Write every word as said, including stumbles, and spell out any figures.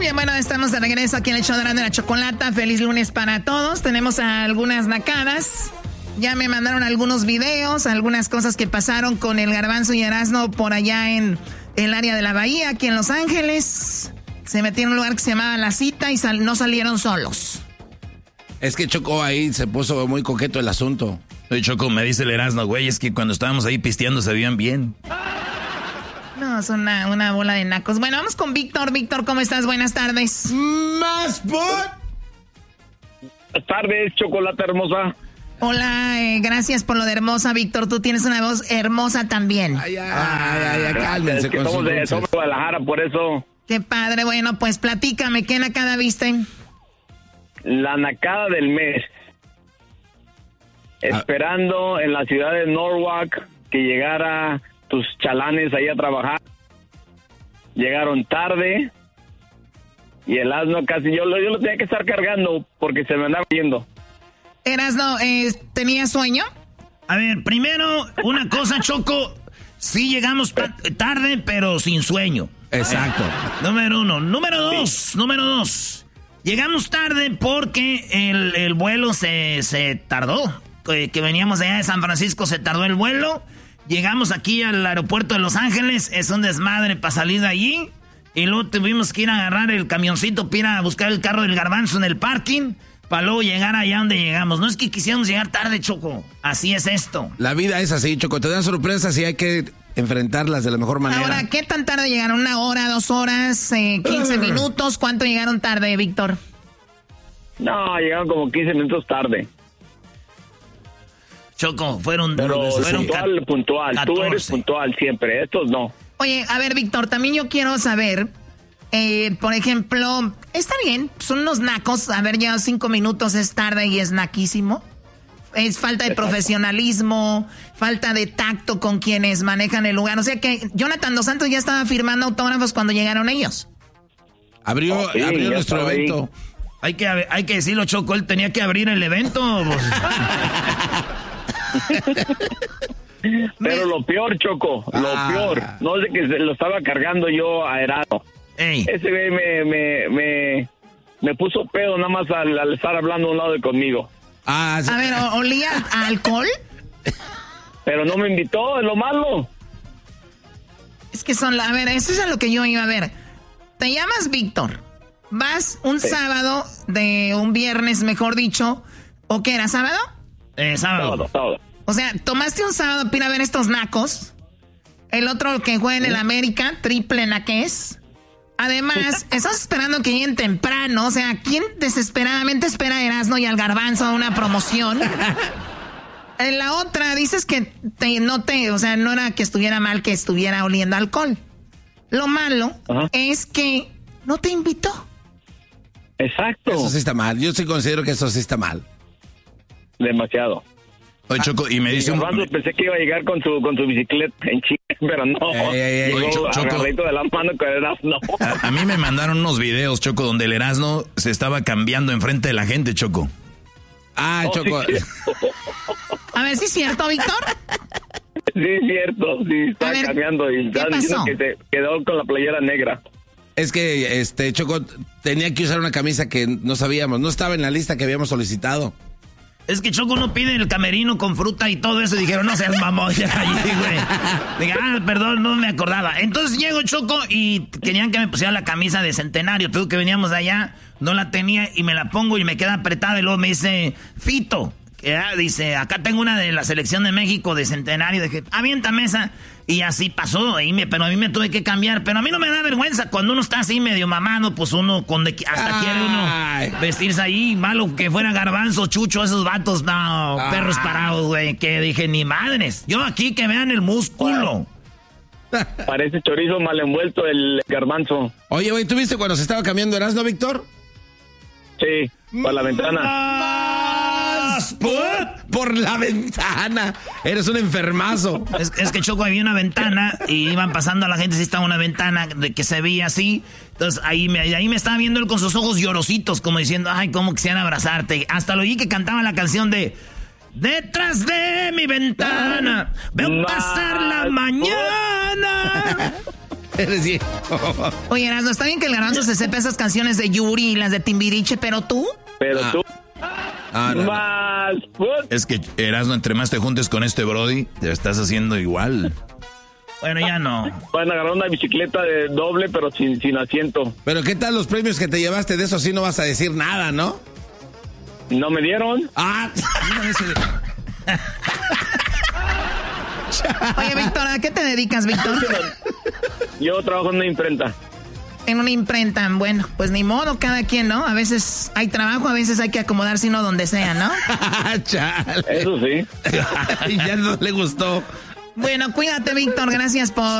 bien, bueno, estamos de regreso aquí en el show de la Chocolata. Feliz lunes para todos. Tenemos algunas nacadas. Ya me mandaron algunos videos, algunas cosas que pasaron con el Garbanzo y Erasmo por allá en el área de la Bahía, aquí en Los Ángeles. Se metieron en un lugar que se llamaba La Cita y sal- no salieron solos. Es que Choco ahí se puso muy coqueto el asunto. Oye, Choco, me dice el Erasmo, güey, es que cuando estábamos ahí pisteando se veían bien. No, son una, una bola de nacos. Bueno, vamos con Víctor. Víctor, ¿cómo estás? Buenas tardes. Más por... Buenas tardes, Chocolata hermosa. Hola, eh, gracias por lo de hermosa, Víctor. Tú tienes una voz hermosa también. Ay, ay, ay, ay, cálmense Es que con sus somos de, dulces. somos de Guadalajara, por eso. Qué padre. Bueno, pues platícame, ¿qué nacada viste? La nacada del mes. Esperando en la ciudad de Norwalk que llegara tus chalanes ahí a trabajar. Llegaron tarde y el asno casi yo, lo- yo lo tenía que estar cargando porque se me andaba yendo. Erasno, eh, ¿tenías sueño? A ver, primero, una cosa, Choco, sí llegamos pa- tarde, pero sin sueño. Exacto. Número uno. Número dos, número dos. Llegamos tarde porque el, el vuelo se, se tardó. Que, que veníamos de allá de San Francisco, se tardó el vuelo. Llegamos aquí al aeropuerto de Los Ángeles, es un desmadre para salir de allí. Y luego tuvimos que ir a agarrar el camioncito para ir a buscar el carro del Garbanzo en el parking, para luego llegar allá donde llegamos. No es que quisiéramos llegar tarde, Choco. Así es esto. La vida es así, Choco. Te dan sorpresas y hay que enfrentarlas de la mejor manera. Ahora, ¿qué tan tarde llegaron? ¿Una hora, dos horas, eh, quince minutos? ¿Cuánto llegaron tarde, Víctor? No, llegaron como quince minutos tarde. Choco, fueron... Pero fueron puntual, ca- puntual. Tú eres catorce. puntual siempre, estos no. Oye, a ver, Víctor, también yo quiero saber, eh, por ejemplo, está bien, son unos nacos, haber llegado cinco minutos es tarde y es naquísimo. Es falta de profesionalismo, falta de tacto con quienes manejan el lugar. O sea que Jonathan Dos Santos ya estaba firmando autógrafos cuando llegaron ellos. Abrió, Oh, sí, abrió ya nuestro estaba ahí. evento. Hay que, hay que decirlo, Choco, él tenía que abrir el evento. Pues. Pero lo peor, Choco, lo Ah. peor, no es de que se lo estaba cargando yo a Erasmo. Ey. Ese güey me, me, me, me puso pedo nada más al, al estar hablando a un lado de conmigo. Ah, A ver, ¿o- ¿olía a alcohol? Pero no me invitó, es lo malo. Es que son, la- a ver, eso es a lo que yo iba a ver. Te llamas Víctor, vas un Sí. sábado de un viernes, mejor dicho, ¿o qué era, sábado? Eh, sábado. Todo, todo. O sea, tomaste un sábado para ir a ver estos nacos. El otro que juega en el América, triple naqués. Además, estás esperando que lleguen temprano. O sea, ¿quién desesperadamente espera a Erasmo y al Garbanzo a una promoción? En la otra, dices que te, no te, o sea, no era que estuviera mal que estuviera oliendo alcohol. Lo malo Ajá. es que no te invitó. Exacto. eso sí está mal. Yo sí considero que eso sí está mal. Demasiado. Oye, Choco, y me dice un... Garbanzo pensé que iba a llegar con su con su bicicleta en Chile, pero no. Ey, ey, ey, Llegó Cho- Choco. agarradito de la mano con Erasmo. A, a mí me mandaron unos videos, Choco, donde el Erasmo se estaba cambiando enfrente de la gente, Choco. Ah, Oh, Choco. sí. A ver si es cierto, Víctor. Sí, es cierto, sí, A está ver, cambiando y ¿qué está diciendo pasó? que se quedó con la playera negra. Es que este Choco tenía que usar una camisa que no sabíamos, no estaba en la lista que habíamos solicitado. Es que Choco no pide el camerino con fruta y todo eso. Y dijeron, no seas mamón, ya allí, güey. Dije, ah, perdón, no me acordaba. Entonces llego, Choco, y querían que me pusiera la camisa de Centenario. Tú que veníamos de allá, no la tenía y me la pongo y me queda apretada. Y luego me dice, Fito, que, ah, dice, acá tengo una de la selección de México de Centenario. Dije, aviéntame esa. Y así pasó, y me, pero a mí me tuve que cambiar. Pero a mí no me da vergüenza cuando uno está así medio mamado, pues uno con de, hasta Ay. quiere uno vestirse ahí. Malo que fuera Garbanzo, Chucho, esos vatos, no, Ah. perros parados, güey. Que dije, ni madres. Yo aquí que vean el músculo. Parece chorizo mal envuelto el Garbanzo. Oye, güey, ¿tú viste cuando se estaba cambiando Erasmo, Víctor? Sí, por la ventana. ¡Más! Por, por la ventana. Eres un enfermazo. Es, es que Choco había una ventana y iban pasando a la gente, si estaba una ventana de que se veía así. Entonces ahí me, ahí me estaba viendo él con sus ojos llorositos, como diciendo, ay, cómo quisieran abrazarte. Hasta lo oí que cantaba la canción de Detrás de mi ventana veo pasar la mañana. Eres viejo. Oye, Erasmo, está bien que el Garbanzo se sepa esas canciones de Yuri y las de Timbiriche, pero tú... Pero Ah. tú... Ah, no, no. Más... put- Es que, Erasmo, entre más te juntes con este Brody, te estás haciendo igual. Bueno, ya no. Van a agarrar una bicicleta de doble, pero sin, sin asiento. Pero ¿qué tal los premios que te llevaste? De eso sí no vas a decir nada, ¿no? No me dieron. Ah, Oye, Víctor, ¿a qué te dedicas, Víctor? Yo trabajo en una imprenta. En una imprenta. Bueno, pues ni modo, cada quien, ¿no? A veces hay trabajo, a veces hay que acomodarse uno donde sea, ¿no? chale. Eso sí. Ay, ya no le gustó. Bueno, cuídate, Víctor. Gracias por...